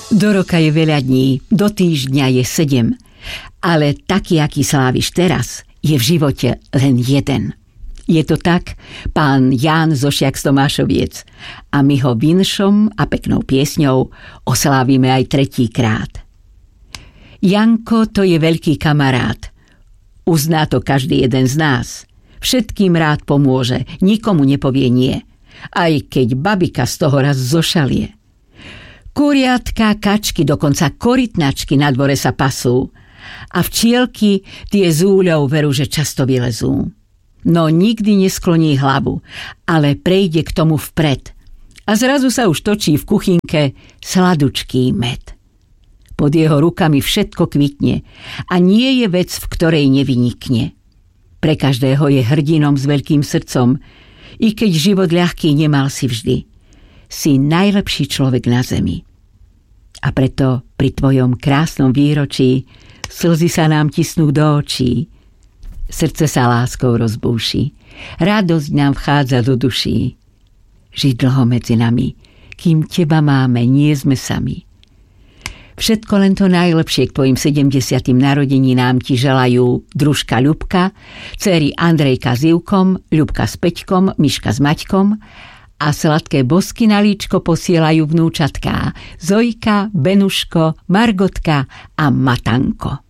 Do roka je veľa dní, do týždňa je 7, ale taký, aký sláviš teraz, je v živote len jeden. Je to tak, pán Ján Zošiak z Tomášoviec, a my ho vinšom a peknou piesňou oslávime aj 3. krát. Janko to je veľký kamarát. Uzná to každý jeden z nás. Všetkým rád pomôže, nikomu nepovie nie. Aj keď babika z toho raz zošalie. Kuriatka, kačky, dokonca korytnačky na dvore sa pasú. A včielky tie z úľov veru, že často vylezú. No nikdy neskloní hlavu, ale prejde k tomu vpred. A zrazu sa už točí v kuchynke sladučký med. Pod jeho rukami všetko kvitne a nie je vec, v ktorej nevynikne. Pre každého je hrdinom s veľkým srdcom, i keď život ľahký nemal si vždy. Si najlepší človek na zemi. A preto pri tvojom krásnom výročí slzy sa nám tisnú do očí. Srdce sa láskou rozbúši. Radosť nám vchádza do duší. Žiť dlho medzi nami, kým teba máme, nie sme sami. Všetko len to najlepšie k tvojim 70. narodeninám ti želajú družka Ľubka, dcéry Andrejka s Ivkom, Ľubka s Peťkom, Miška s Maťkom a sladké bosky na líčko posielajú vnúčatká Zojka, Benuško, Margotka a Matanko.